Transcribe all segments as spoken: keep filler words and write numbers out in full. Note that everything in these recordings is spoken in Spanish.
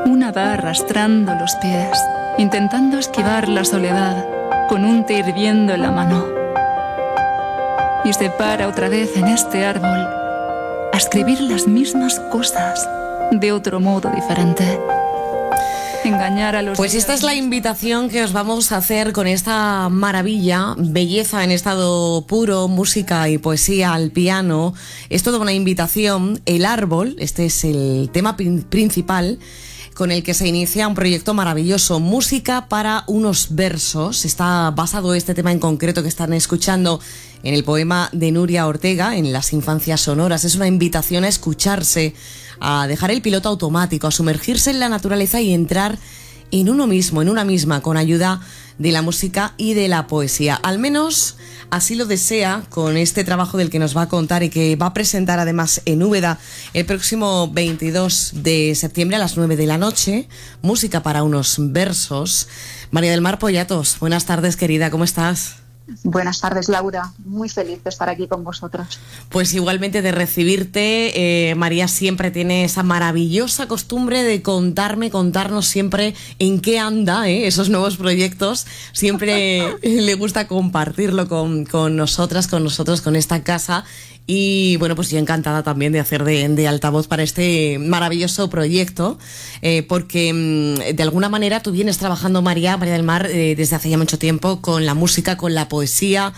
Una va arrastrando los pies, intentando esquivar la soledad, con un té hirviendo en la mano. Y se para otra vez en este árbol, a escribir las mismas cosas, de otro modo diferente. Engañar a los Pues esta es la invitación que os vamos a hacer con esta maravilla, belleza en estado puro, música y poesía al piano. Es toda una invitación. El árbol, este es el tema principal con el que se inicia un proyecto maravilloso, música para unos versos. Está basado este tema en concreto que están escuchando en el poema de Nuria Ortega, en Las infancias sonoras. Es una invitación a escucharse, a dejar el piloto automático, a sumergirse en la naturaleza y entrar en uno mismo, en una misma, con ayuda de la música y de la poesía. Al menos así lo desea con este trabajo del que nos va a contar y que va a presentar además en Úbeda el próximo veintidós de septiembre a las nueve de la noche. Música para unos versos. María del Mar Pollatos, buenas tardes, querida, ¿cómo estás? Buenas tardes, Laura. Muy feliz de estar aquí con vosotros. Pues igualmente de recibirte. eh, María siempre tiene esa maravillosa costumbre de contarme, contarnos siempre en qué anda eh, esos nuevos proyectos. Siempre le gusta compartirlo con, con nosotras, con nosotros, con esta casa. Y bueno, pues yo encantada también de hacer de, de altavoz para este maravilloso proyecto, eh, porque mmm, de alguna manera tú vienes trabajando, María, María del Mar, eh, desde hace ya mucho tiempo con la música, con la poesía,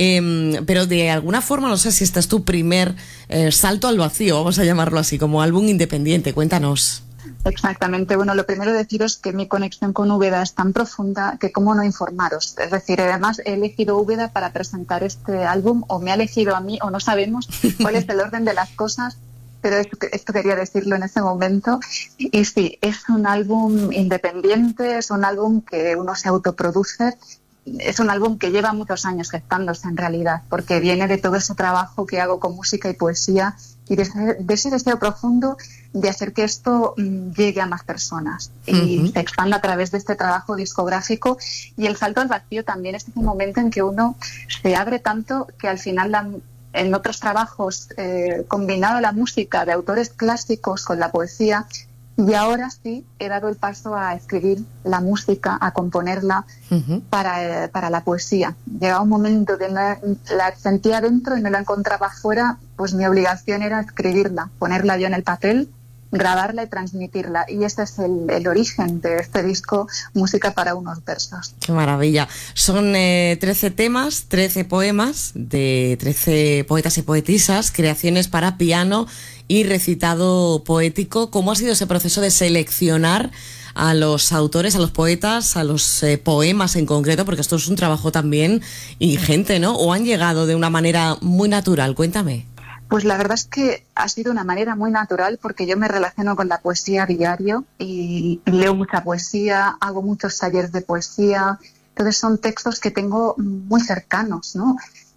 eh, pero de alguna forma, no sé si este es tu primer eh, salto al vacío, vamos a llamarlo así, como álbum independiente. Cuéntanos. Exactamente. Bueno, lo primero deciros que mi conexión con Úbeda es tan profunda que cómo no informaros. Es decir, además he elegido Úbeda para presentar este álbum, o me ha elegido a mí, o no sabemos cuál es el orden de las cosas, pero esto, esto quería decirlo en ese momento. Y sí, es un álbum independiente, es un álbum que uno se autoproduce, es un álbum que lleva muchos años gestándose en realidad, porque viene de todo ese trabajo que hago con música y poesía y de ese, de ese deseo profundo de hacer que esto mm, llegue a más personas y uh-huh. se expanda a través de este trabajo discográfico. Y el salto al vacío también es un momento en que uno se abre tanto que al final la, en otros trabajos eh, combinado la música de autores clásicos con la poesía, y ahora sí he dado el paso a escribir la música, a componerla uh-huh. para, eh, para la poesía. Llegaba un momento que no, la sentía dentro y no la encontraba afuera, pues mi obligación era escribirla, ponerla yo en el papel, grabarla y transmitirla. Y ese es el, el origen de este disco, Música para unos versos. ¡Qué maravilla! Son eh, trece temas, trece poemas de trece poetas y poetisas, creaciones para piano y recitado poético. ¿Cómo ha sido ese proceso de seleccionar a los autores, a los poetas, a los eh, poemas en concreto? Porque esto es un trabajo también ingente, ¿no? ¿O han llegado de una manera muy natural? Cuéntame. Pues la verdad es que ha sido una manera muy natural, porque yo me relaciono con la poesía a diario y leo mucha poesía, hago muchos talleres de poesía, entonces son textos que tengo muy cercanos, ¿no?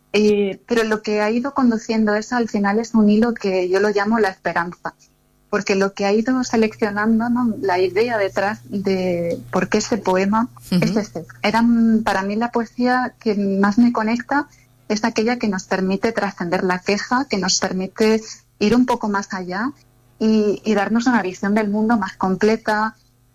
Eh, pero lo que ha ido conduciendo eso al final es un hilo que yo lo llamo la esperanza, porque lo que ha ido seleccionando, ¿no?, la idea detrás de por qué ese poema uh-huh. es ese. Era para mí la poesía que más me conecta, es aquella que nos permite trascender la queja, que nos permite ir un poco más allá y, y darnos una visión del mundo más completa,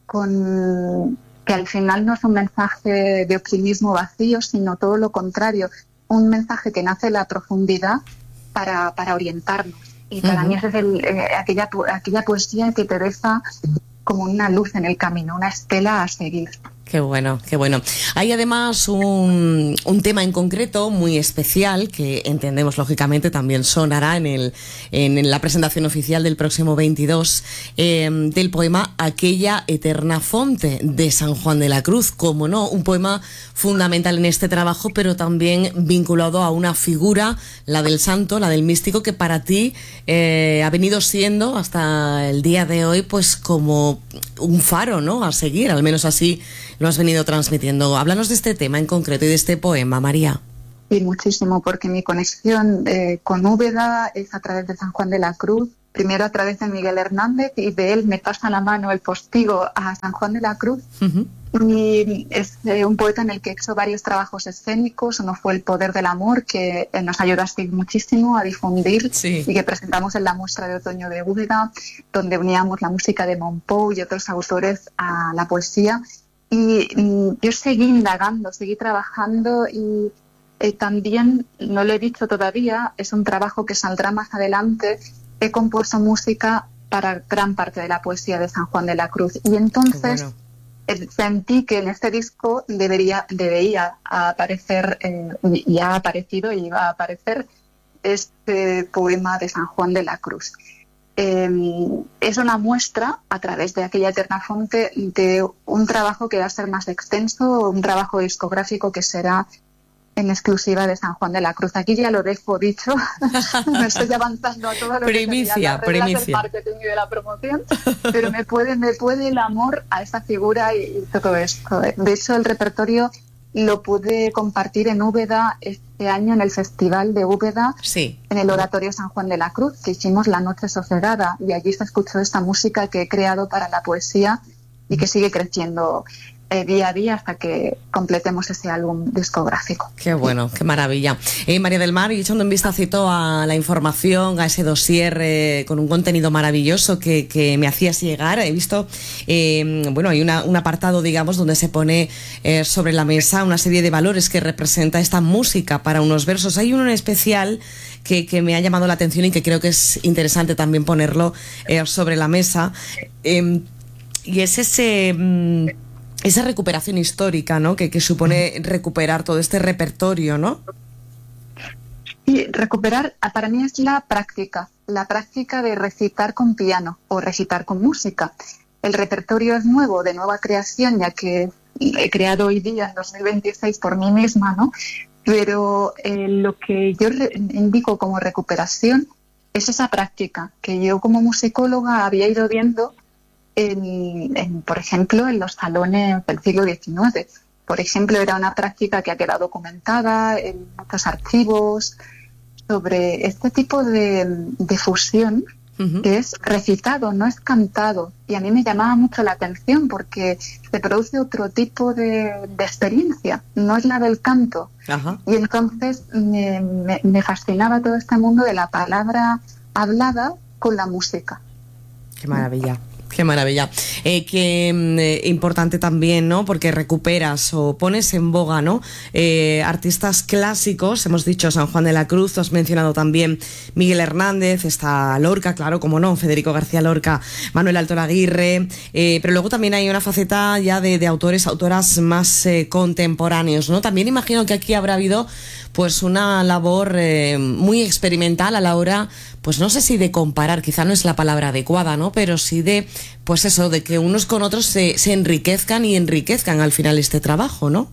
con que al final no es un mensaje de optimismo vacío, sino todo lo contrario, un mensaje que nace de la profundidad para, para orientarnos. Y para uh-huh. mí esa es el, eh, aquella, aquella poesía que te deja como una luz en el camino, una estela a seguir. Qué bueno, qué bueno. Hay además un, un tema en concreto muy especial que entendemos lógicamente también sonará en, el, en la presentación oficial del próximo veintidós eh, del poema Aquella eterna fonte de San Juan de la Cruz. Como no, un poema fundamental en este trabajo, pero también vinculado a una figura, la del santo, la del místico, que para ti eh, ha venido siendo hasta el día de hoy pues como un faro, ¿no?, a seguir, al menos así lo has venido transmitiendo. Háblanos de este tema en concreto y de este poema, María. Sí, muchísimo, porque mi conexión eh, con Úbeda es a través de San Juan de la Cruz, primero a través de Miguel Hernández, y de él me pasa la mano el postigo a San Juan de la Cruz. Uh-huh. Y es eh, un poeta en el que he hecho varios trabajos escénicos. Uno fue El poder del amor, que eh, nos ayudaste muchísimo a difundir, sí. y que presentamos en la muestra de otoño de Úbeda, donde uníamos la música de Monpou y otros autores a la poesía. Y mm, yo seguí indagando, seguí trabajando y eh, también, no lo he dicho todavía, es un trabajo que saldrá más adelante. He compuesto música para gran parte de la poesía de San Juan de la Cruz. Y entonces sentí que en este disco debería, debería aparecer, eh, y ha aparecido y va a aparecer, este poema de San Juan de la Cruz. Eh, es una muestra, a través de aquella eterna fonte, de un trabajo que va a ser más extenso, un trabajo discográfico que será en exclusiva de San Juan de la Cruz. Aquí ya lo dejo dicho, me estoy avanzando a todo lo primicia, que sería las reglas del primicia. marketing y de la promoción, pero me puede, me puede el amor a esa figura y, y todo esto. De hecho, el repertorio lo pude compartir en Úbeda este año, en el Festival de Úbeda, sí. en el Oratorio San Juan de la Cruz, que hicimos la Noche Sosegada, y allí se escuchó esta música que he creado para la poesía y que sigue creciendo Eh, día a día hasta que completemos ese álbum discográfico. Qué bueno, qué maravilla. Eh, María del Mar, y echando un vistacito a la información, a ese dossier eh, con un contenido maravilloso que, que me hacías llegar, he visto, eh, bueno, hay una, un apartado, digamos, donde se pone eh, sobre la mesa una serie de valores que representa esta música para unos versos. Hay uno en especial que, que me ha llamado la atención y que creo que es interesante también ponerlo eh, sobre la mesa, eh, y es ese... Mm, esa recuperación histórica, ¿no? Que, que supone recuperar todo este repertorio, ¿no? Sí, recuperar para mí es la práctica, la práctica de recitar con piano o recitar con música. El repertorio es nuevo, de nueva creación, ya que he creado hoy día, en dos mil veintiséis, por mí misma, ¿no? Pero eh, lo que yo re- indico como recuperación es esa práctica que yo como musicóloga había ido viendo En, en, por ejemplo, en los salones del siglo diecinueve. Por ejemplo, era una práctica que ha quedado documentada en muchos archivos sobre este tipo de, de fusión, uh-huh. que es recitado, no es cantado. Y a mí me llamaba mucho la atención porque se produce otro tipo de, de experiencia, no es la del canto. Uh-huh. Y entonces me, me, me fascinaba todo este mundo de la palabra hablada con la música. ¡Qué maravilla! Qué maravilla. Eh, qué eh, importante también, ¿no? Porque recuperas o pones en boga, ¿no? Eh, artistas clásicos, hemos dicho San Juan de la Cruz, tú has mencionado también Miguel Hernández, está Lorca, claro, como no, Federico García Lorca, Manuel Altolaguirre, Aguirre, eh, pero luego también hay una faceta ya de, de autores, autoras más eh, contemporáneos, ¿no? También imagino que aquí habrá habido pues una labor eh, muy experimental a la hora, pues no sé si de comparar, quizá no es la palabra adecuada, ¿no? Pero sí de, pues eso, de que unos con otros se, se enriquezcan y enriquezcan al final este trabajo, ¿no?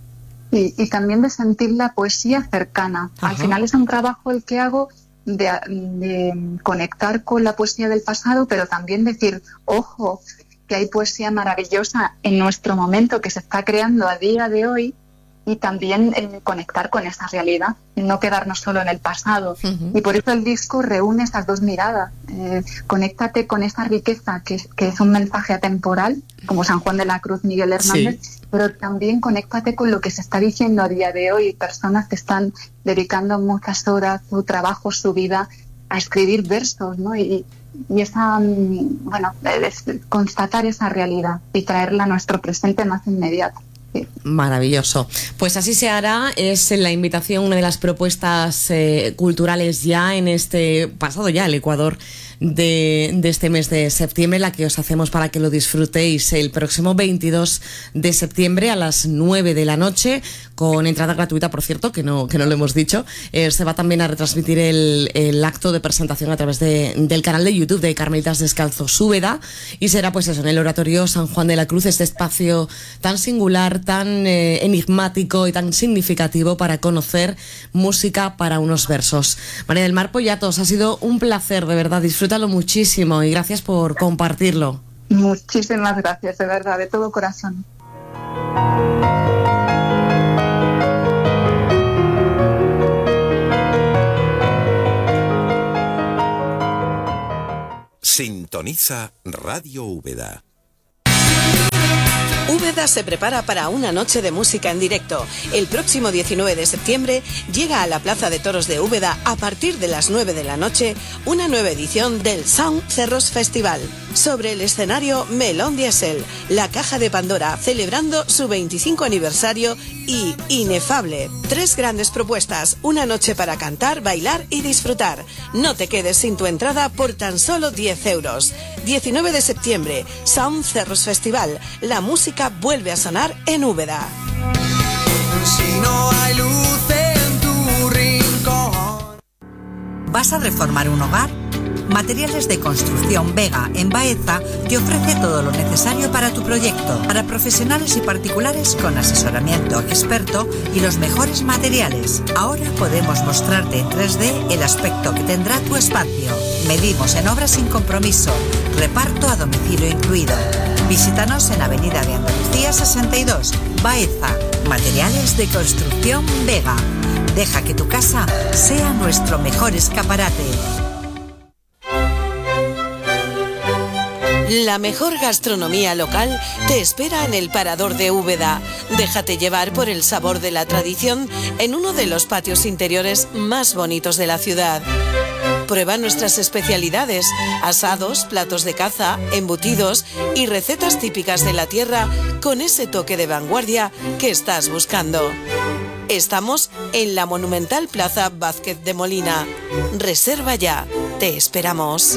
Sí, y también de sentir la poesía cercana. Ajá. Al final es un trabajo el que hago de, de conectar con la poesía del pasado, pero también decir, ojo, que hay poesía maravillosa en nuestro momento que se está creando a día de hoy, y también eh, conectar con esa realidad, no quedarnos solo en el pasado. Uh-huh. Y por eso el disco reúne esas dos miradas. Eh, conéctate con esa riqueza que, que es un mensaje atemporal, como San Juan de la Cruz, Miguel Hernández, sí. pero también conéctate con lo que se está diciendo a día de hoy, personas que están dedicando muchas horas, su trabajo, su vida, a escribir versos, ¿no? Y, y esa, bueno, es constatar esa realidad y traerla a nuestro presente más inmediato. Maravilloso. Pues así se hará, es la invitación, una de las propuestas eh, culturales ya en este, pasado ya el Ecuador de, de este mes de septiembre, la que os hacemos para que lo disfrutéis el próximo veintidós de septiembre a las nueve de la noche, con entrada gratuita, por cierto, que no, que no lo hemos dicho. Eh, se va también a retransmitir el, el acto de presentación a través de, del canal de YouTube de Carmelitas Descalzos Úbeda, y será pues eso, en el Oratorio San Juan de la Cruz, este espacio tan singular, tan eh, enigmático y tan significativo para conocer música para unos versos. María del Mar Pollatos, ha sido un placer, de verdad, disfrútalo muchísimo y gracias por compartirlo. Muchísimas gracias, de verdad, de todo corazón. Sintoniza Radio Úbeda. Úbeda se prepara para una noche de música en directo. El próximo diecinueve de septiembre llega a la Plaza de Toros de Úbeda a partir de las nueve de la noche una nueva edición del Sound Cerros Festival. Sobre el escenario Melón Diesel, la caja de Pandora celebrando su veinticinco aniversario y Inefable. Tres grandes propuestas, una noche para cantar, bailar y disfrutar. No te quedes sin tu entrada por tan solo diez euros. diecinueve de septiembre, Sound Cerros Festival. La música vuelve a sonar en Úbeda. Si no hay luz en tu rincón. ¿Vas a reformar un hogar? Materiales de Construcción Vega en Baeza te ofrece todo lo necesario para tu proyecto, para profesionales y particulares con asesoramiento experto y los mejores materiales. Ahora podemos mostrarte en tres D el aspecto que tendrá tu espacio. Medimos en obra sin compromiso, reparto a domicilio incluido. Visítanos en Avenida de Andalucía sesenta y dos, Baeza. Materiales de Construcción Vega. Deja que tu casa sea nuestro mejor escaparate. La mejor gastronomía local te espera en el Parador de Úbeda. Déjate llevar por el sabor de la tradición en uno de los patios interiores más bonitos de la ciudad. Prueba nuestras especialidades, asados, platos de caza, embutidos y recetas típicas de la tierra con ese toque de vanguardia que estás buscando. Estamos en la monumental Plaza Vázquez de Molina. Reserva ya, te esperamos.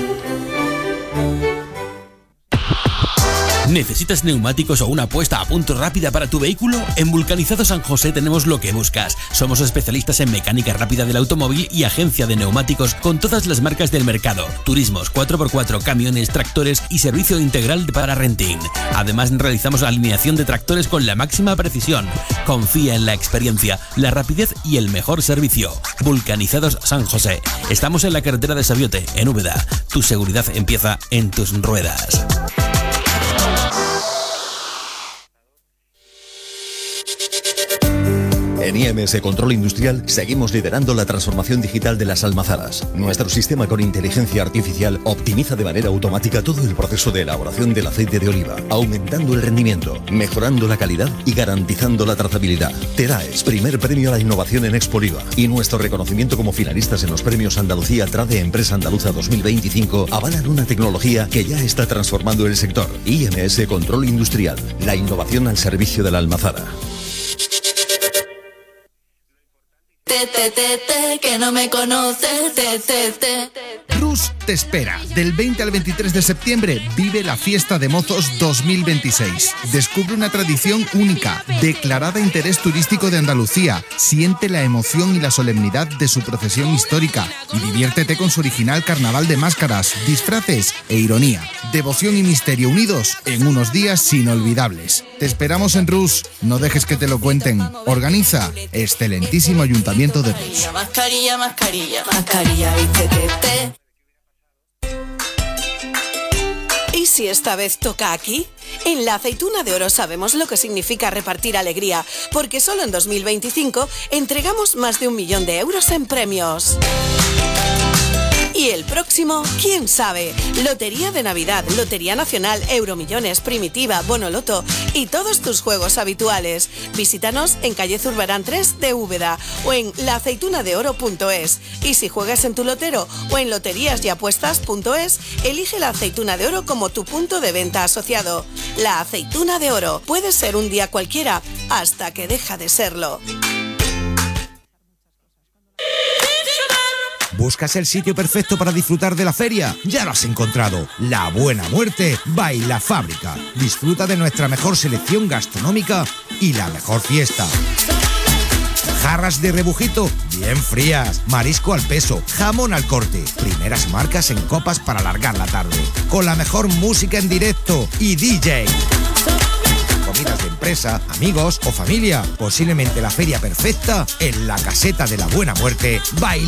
¿Necesitas neumáticos o una puesta a punto rápida para tu vehículo? En Vulcanizado San José tenemos lo que buscas. Somos especialistas en mecánica rápida del automóvil y agencia de neumáticos con todas las marcas del mercado. Turismos, cuatro por cuatro, camiones, tractores y servicio integral para renting. Además realizamos alineación de tractores con la máxima precisión. Confía en la experiencia, la rapidez y el mejor servicio. Vulcanizados San José. Estamos en la carretera de Sabiote, en Úbeda. Tu seguridad empieza en tus ruedas. En I M S Control Industrial seguimos liderando la transformación digital de las almazaras. Nuestro sistema con inteligencia artificial optimiza de manera automática todo el proceso de elaboración del aceite de oliva, aumentando el rendimiento, mejorando la calidad y garantizando la trazabilidad. TERAES, primer premio a la innovación en Expoliva, y nuestro reconocimiento como finalistas en los premios Andalucía Trade Empresa Andaluza dos mil veinticinco avalan una tecnología que ya está transformando el sector. I M S Control Industrial, la innovación al servicio de la almazara. Te, te, te, te, que no me conoces, te, te, te. Rus te espera. Del veinte al veintitrés de septiembre vive la Fiesta de Mozos dos mil veintiséis. Descubre una tradición única, declarada interés turístico de Andalucía. Siente la emoción y la solemnidad de su procesión histórica y diviértete con su original carnaval de máscaras, disfraces e ironía. Devoción y misterio unidos en unos días inolvidables. Te esperamos en Rus. No dejes que te lo cuenten. Organiza excelentísimo Ayuntamiento de Rus. Mascarilla, mascarilla, mascarilla, vístete, te. ¿Y si esta vez toca aquí? En la Aceituna de Oro sabemos lo que significa repartir alegría, porque solo en dos mil veinticinco entregamos más de un millón de euros en premios. Y el próximo, quién sabe, Lotería de Navidad, Lotería Nacional, Euromillones, Primitiva, Bonoloto y todos tus juegos habituales. Visítanos en calle Zurbarán tres de Úbeda o en la aceituna de oro punto es. Y si juegas en tu lotero o en loterías y apuestas punto es, elige la Aceituna de Oro como tu punto de venta asociado. La Aceituna de Oro puede ser un día cualquiera hasta que deja de serlo. ¿Buscas el sitio perfecto para disfrutar de la feria? Ya lo has encontrado. La Buena Muerte Baila Fábrica. Disfruta de nuestra mejor selección gastronómica y la mejor fiesta. Jarras de rebujito bien frías, marisco al peso, jamón al corte, primeras marcas en copas para alargar la tarde, con la mejor música en directo y D J. Comidas de empresa, amigos o familia. Posiblemente la feria perfecta en la caseta de la Buena Muerte Baila